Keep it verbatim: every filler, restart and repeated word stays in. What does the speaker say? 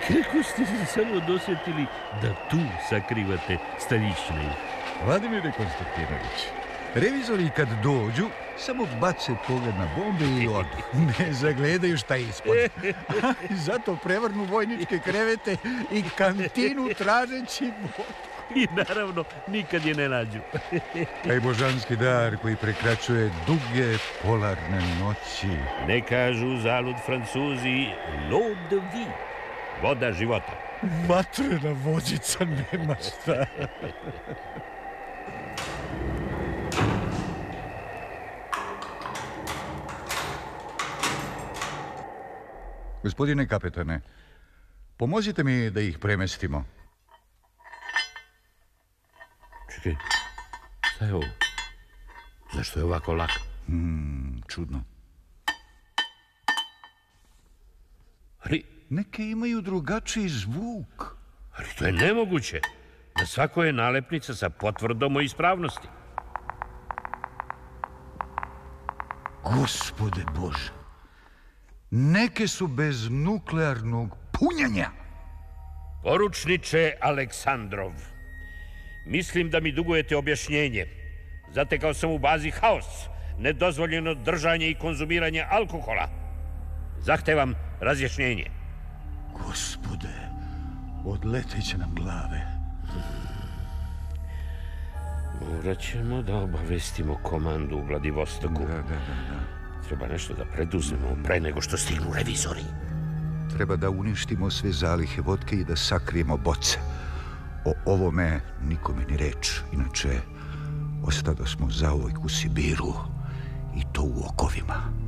Kako ste se samo dosjetili da tu sakrivate Staljičniju? Vladimire Konstantinović, revizori kad dođu, samo bace pogled na bombe i odu. Ne zagledaju šta je ispod. Zato prevrnu vojničke krevete i kantinu tražeći vodku. I naravno, nikad je ne nađu. Taj božanski dar koji prekračuje duge polarne noći. Ne kažu zalud Francuzi l'eau de vie, voda života. Vatrena vozica nema šta. Gospodine kapetane, pomozite mi da ih premestimo. Čekaj, šta je ovo? Zašto je ovako lako? Hmm, čudno. Ali... Neke imaju drugačiji zvuk. Ali to je nemoguće. Na svakoj je nalepnica sa potvrdom o ispravnosti. Gospode Bože, neke su bez nuklearnog punjenja. Poručniče Aleksandrov, mislim da mi dugujete objašnjenje. Zatekao sam u bazi haos, nedozvoljeno držanje i konzumiranje alkohola. Zahtevam razjašnjenje. Gospode, odleteće nam glave. Morat ćemo da obavestimo komandu u Vladivostoku. Da, da, da, da. Treba nešto da preduzmemo pre nego što stignu revizori. Treba da uništimo sve zalihe vodke i da sakrijemo boce. O ovome nikome ni reč. Inače, ostado smo zauvek u Sibiru i to u okovima.